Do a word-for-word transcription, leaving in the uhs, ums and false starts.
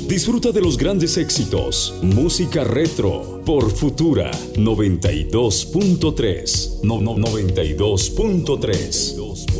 Disfruta de los grandes éxitos. Música retro por Futura noventa y dos punto tres. No, no, noventa y dos punto tres.